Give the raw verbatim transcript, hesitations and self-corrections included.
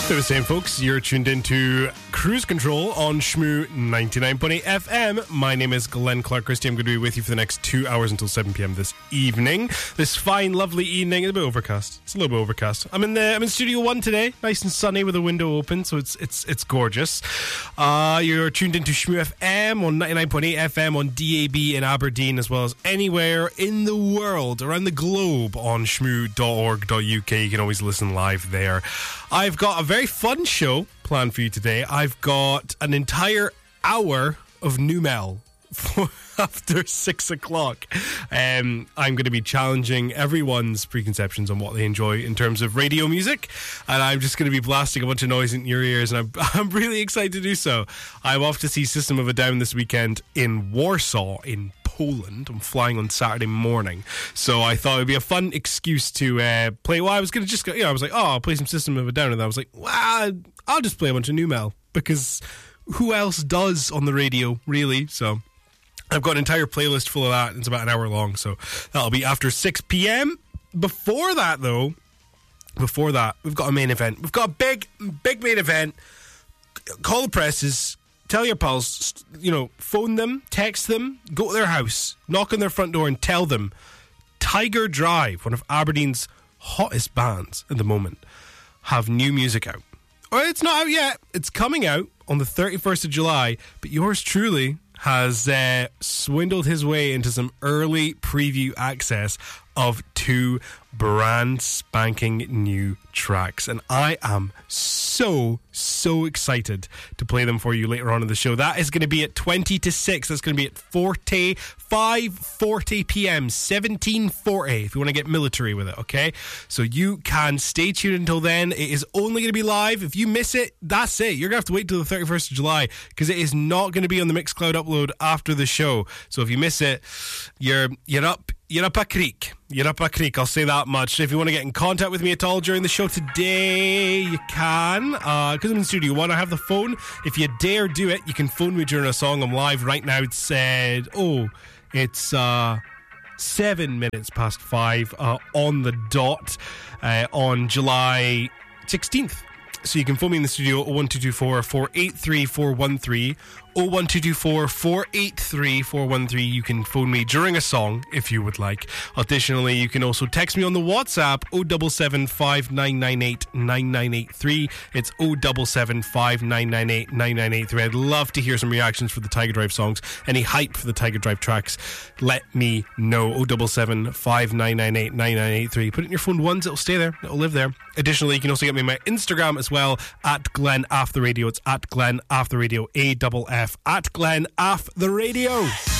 They were saying, folks, you're tuned into Cruise Control on Shmoo ninety-nine point eight F M. My name is Glenn Clark Christie. I'm going to be with you for the next two hours until seven p.m. this evening. This fine, lovely evening. It's a bit overcast. It's a little bit overcast. I'm in the I'm in Studio One today, nice and sunny with the window open, so it's it's it's gorgeous. Uh, you're tuned into Shmoo F M on ninety-nine point eight F M on D A B in Aberdeen, as well as anywhere in the world, around the globe on shmoo dot org dot U K. You can always listen live there. I've got a very fun show planned for you today. I've got an entire hour of new metal for after six o'clock. Um, I'm going to be challenging everyone's preconceptions on what they enjoy in terms of radio music, and I'm just going to be blasting a bunch of noise in your ears, and I'm, I'm really excited to do so. I'm off to see System of a Down this weekend in Warsaw, in Poland. I'm flying on Saturday morning, so I thought it would be a fun excuse to uh, play. Well, I was going to just go, you know, I was like, oh, I'll play some System of a Down, and I was like, well, I'll just play a bunch of new metal, because who else does on the radio, really? So I've got an entire playlist full of that. It's about an hour long, so that'll be after six p.m. Before that, though, before that, we've got a main event. We've got a big, big main event. Call the presses. Tell your pals, you know, phone them, text them, go to their house, knock on their front door and tell them Tiger Drive, one of Aberdeen's hottest bands at the moment, have new music out. Or it's not out yet. It's coming out on the thirty-first of July, but yours truly has uh, swindled his way into some early preview access of two brand spanking new tracks, and I am so so excited to play them for you later on in the show. That is going to be at twenty to six. That's going to be at forty, five forty p.m. seventeen forty if you want to get military with it, okay? So you can stay tuned until then. It is only going to be live. If you miss it, that's it. You're going to have to wait till the thirty-first of July, because it is not going to be on the Mixcloud upload after the show. So if you miss it, you're you're up You're up a creek. You're up a creek, I'll say that much. If you want to get in contact with me at all during the show today, you can. Because uh, I'm in Studio One, I have the phone. If you dare do it, you can phone me during a song. I'm live right now. It's said, oh, it's uh, seven minutes past five uh, on the dot uh, on July sixteenth. So you can phone me in the studio, oh one two two four, four eight three, four one three, oh one two two four, four eight three, four one three. You can phone me during a song if you would like. Additionally, you can also text me on the WhatsApp, oh seven seven, five nine nine eight, nine nine eight three. It's oh seven seven, five nine nine eight, nine nine eight three. I'd love to hear some reactions for the Tiger Drive songs. Any hype for the Tiger Drive tracks, let me know. oh seven seven, five nine nine eight, nine nine eight three. Put it in your phone once, it'll stay there, it'll live there. Additionally, you can also get me on my Instagram as well, at Glenn Aff the Radio. It's at Glenn Aff the Radio, A F F, at Glenn Aff the Radio.